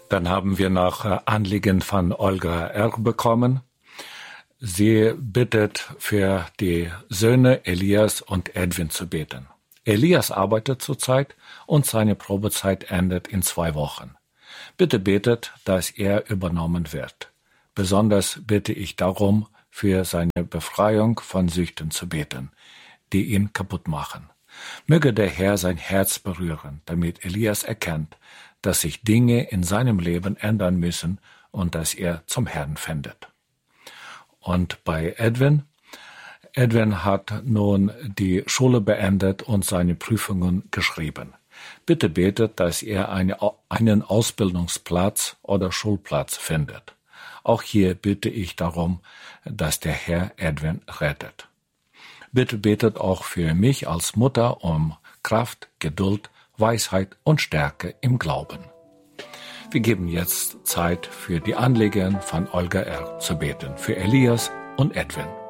Dann haben wir noch Anliegen von Olga R. bekommen. Sie bittet für die Söhne Elias und Edwin zu beten. Elias arbeitet zurzeit und seine Probezeit endet in 2 Wochen. Bitte betet, dass er übernommen wird. Besonders bitte ich darum, für seine Befreiung von Süchten zu beten, die ihn kaputt machen. Möge der Herr sein Herz berühren, damit Elias erkennt, dass sich Dinge in seinem Leben ändern müssen und dass er zum Herrn findet. Und bei Edwin hat nun die Schule beendet und seine Prüfungen geschrieben. Bitte betet, dass er einen Ausbildungsplatz oder Schulplatz findet. Auch hier bitte ich darum, dass der Herr Edwin rettet. Bitte betet auch für mich als Mutter um Kraft, Geduld, Weisheit und Stärke im Glauben. Wir geben jetzt Zeit für die Anliegen von Olga R. zu beten, für Elias und Edwin.